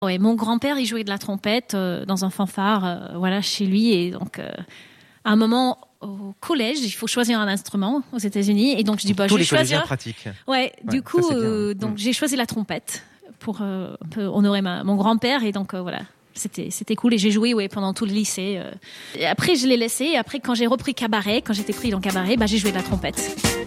Ouais, mon grand-père, il jouait de la trompette dans un fanfare, chez lui. Et donc, à un moment, au collège, il faut choisir un instrument aux États-Unis. Et donc, je dis, tous je vais les collégiens choisir. pratiquent. Ouais, du coup, donc j'ai choisi la trompette pour un peu honorer mon grand-père. Et donc, voilà. C'était cool et j'ai joué pendant tout le lycée. Et après, je l'ai laissé. Et après, quand j'ai repris cabaret, quand j'étais pris dans cabaret, j'ai joué de la trompette.